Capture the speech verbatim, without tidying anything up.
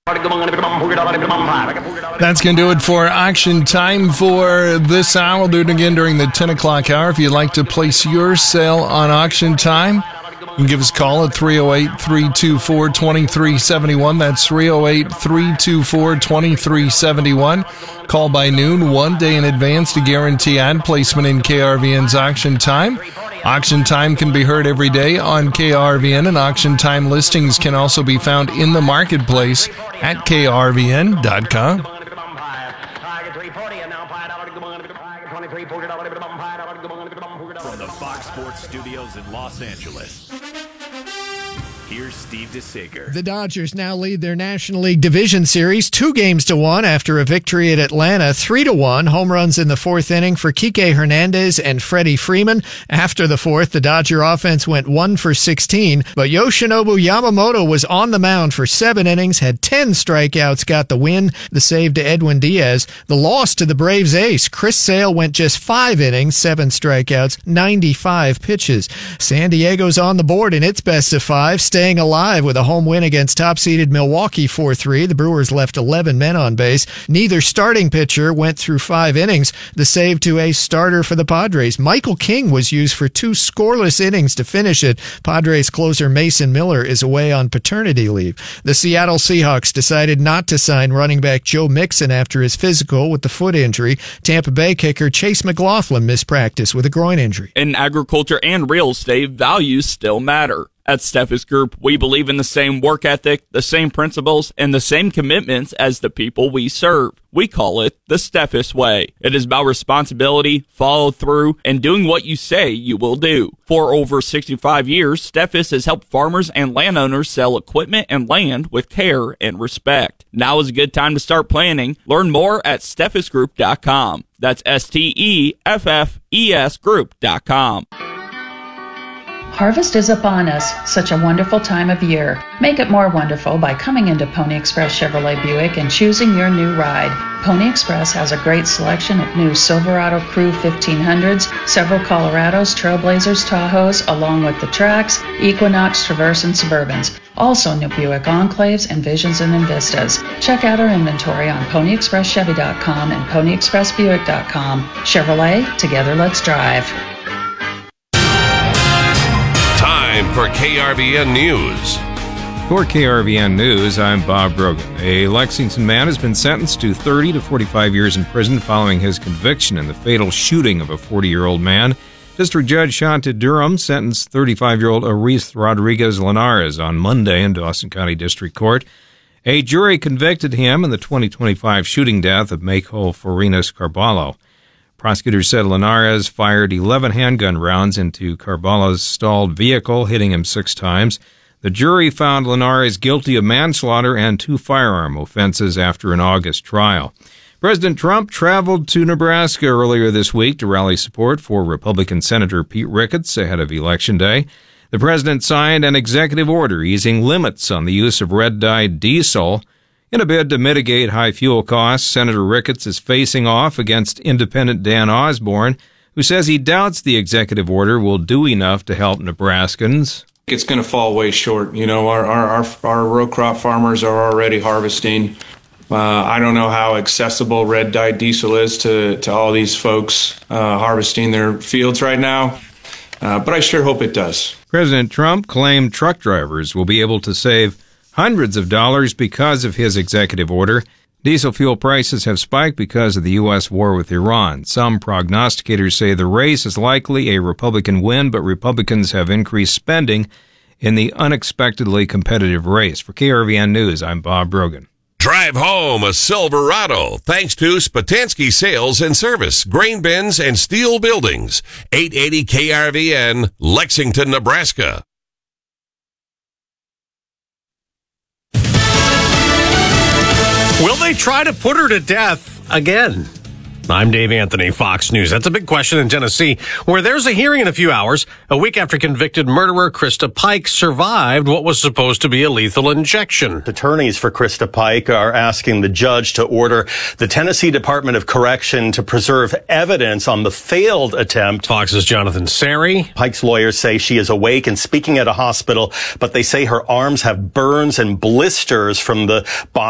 That's going to do it for Auction Time for this hour. We'll do it again during the ten o'clock hour. If you'd like to place your sale on Auction Time, you can give us a call at three oh eight, three two four, two three seven one. That's three oh eight, three two four, two three seven one. Call by noon, one day in advance to guarantee ad placement in K R V N's Auction Time. Auction Time can be heard every day on K R V N, and Auction Time listings can also be found in the marketplace at K R V N dot com. From the Fox Sports Studios in Los Angeles, here's Steve DeSager. The Dodgers now lead their National League Division Series two games to one after a victory at Atlanta, three to one. Home runs in the fourth inning for Kike Hernandez and Freddie Freeman. After the fourth, the Dodger offense went one for sixteen, but Yoshinobu Yamamoto was on the mound for seven innings, had ten strikeouts, got the win. The save to Edwin Diaz. The loss to the Braves ace, Chris Sale, went just five innings, seven strikeouts, ninety-five pitches. San Diego's on the board in its best of five, staying alive with a home win against top-seeded Milwaukee four three. The Brewers left eleven men on base. Neither starting pitcher went through five innings. The save to a starter for the Padres, Michael King, was used for two scoreless innings to finish it. Padres closer Mason Miller is away on paternity leave. The Seattle Seahawks decided not to sign running back Joe Mixon after his physical with the foot injury. Tampa Bay kicker Chase McLaughlin missed practice with a groin injury. In agriculture and real estate, values still matter. At Steffes Group, we believe in the same work ethic, the same principles, and the same commitments as the people we serve. We call it the Steffes Way. It is about responsibility, follow through, and doing what you say you will do. For over sixty-five years, Steffes has helped farmers and landowners sell equipment and land with care and respect. Now is a good time to start planning. Learn more at steffes group dot com. That's S T E F F E S group dot com. Harvest is upon us, such a wonderful time of year. Make it more wonderful by coming into Pony Express Chevrolet Buick and choosing your new ride. Pony Express has a great selection of new Silverado Crew fifteen hundreds, several Colorados, Trailblazers, Tahoes, along with the Trax, Equinox, Traverse, and Suburbans. Also new Buick Enclaves, Envisions, and Envistas. Check out our inventory on pony express chevy dot com and pony express buick dot com. Chevrolet, together let's drive. Time for K R V N News. For K R V N News, I'm Bob Brogan. A Lexington man has been sentenced to thirty to forty-five years in prison following his conviction in the fatal shooting of a forty-year-old man. District Judge Shanta Durham sentenced thirty-five-year-old Aris Rodriguez Linares on Monday in Dawson County District Court. A jury convicted him in the twenty twenty-five shooting death of Mayco Farinas Carballo. Prosecutors said Linares fired eleven handgun rounds into Carballo's stalled vehicle, hitting him six times. The jury found Linares guilty of manslaughter and two firearm offenses after an August trial. President Trump traveled to Nebraska earlier this week to rally support for Republican Senator Pete Ricketts ahead of Election Day. The president signed an executive order easing limits on the use of red-dyed diesel. In a bid to mitigate high fuel costs, Senator Ricketts is facing off against independent Dan Osborne, who says he doubts the executive order will do enough to help Nebraskans. It's going to fall way short. You know, our our our, our row crop farmers are already harvesting. Uh, I don't know how accessible red dyed diesel is to, to all these folks uh, harvesting their fields right now, uh, but I sure hope it does. President Trump claimed truck drivers will be able to save hundreds of dollars because of his executive order. Diesel fuel prices have spiked because of the U S war with Iran. Some prognosticators say the race is likely a Republican win, but Republicans have increased spending in the unexpectedly competitive race. For K R V N News, I'm Bob Brogan. Drive home a Silverado thanks to Spatansky Sales and Service, grain bins and steel buildings. eight eighty K R V N, Lexington, Nebraska. Will they try to put her to death again? I'm Dave Anthony, Fox News. That's a big question in Tennessee, where there's a hearing in a few hours, a week after convicted murderer Krista Pike survived what was supposed to be a lethal injection. Attorneys for Krista Pike are asking the judge to order the Tennessee Department of Correction to preserve evidence on the failed attempt. Fox's Jonathan Sari. Pike's lawyers say she is awake and speaking at a hospital, but they say her arms have burns and blisters from the